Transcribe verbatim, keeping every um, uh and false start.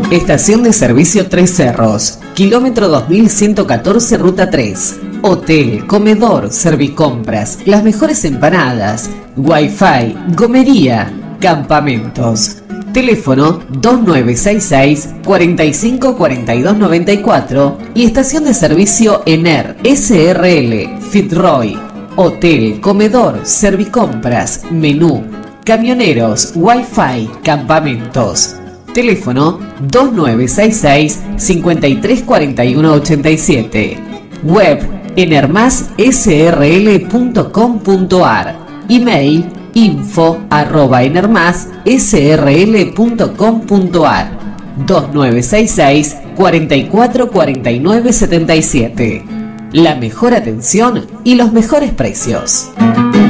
Estación de servicio Tres Cerros, kilómetro dos mil ciento catorce, ruta tres. Hotel, comedor, servicompras, las mejores empanadas, wifi, gomería, campamentos. Teléfono dos nueve seis seis, cuatro cinco cuatro dos nueve cuatro y estación de servicio Ener S R L, Fitzroy. Hotel, comedor, servicompras, menú, camioneros, wifi, campamentos. Teléfono dos nueve seis seis, cinco tres cuatro uno ocho siete. Web enermas s r l punto com punto a r. Email info arroba enermas s r l punto com punto a r. dos nueve seis seis, cuatro cuatro cuatro nueve siete siete. La mejor atención y los mejores precios.